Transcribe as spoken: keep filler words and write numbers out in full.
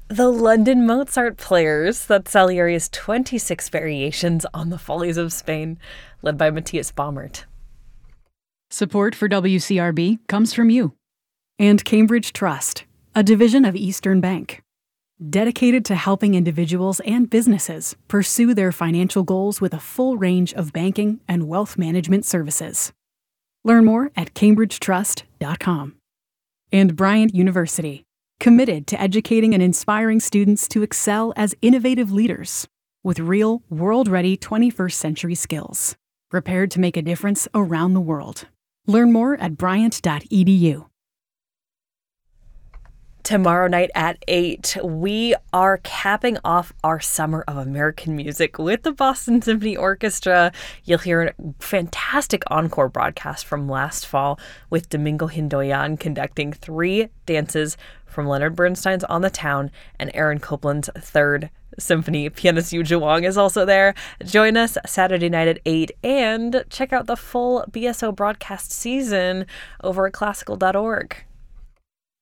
The London Mozart Players, that's Salieri's twenty-six variations on the Follies of Spain, led by Matthias Baumert. Support for W C R B comes from you. And Cambridge Trust, a division of Eastern Bank, dedicated to helping individuals and businesses pursue their financial goals with a full range of banking and wealth management services. Learn more at cambridge trust dot com. And Bryant University, committed to educating and inspiring students to excel as innovative leaders with real, world-ready twenty-first century skills, prepared to make a difference around the world. Learn more at bryant dot e d u. Tomorrow night at eight, we are capping off our Summer of American Music with the Boston Symphony Orchestra. You'll hear a fantastic encore broadcast from last fall with Domingo Hindoyan conducting three dances from Leonard Bernstein's On the Town and Aaron Copland's Third Symphony. Pianist Yu Zhiwang is also there. Join us Saturday night at eight and check out the full B S O broadcast season over at classical dot org.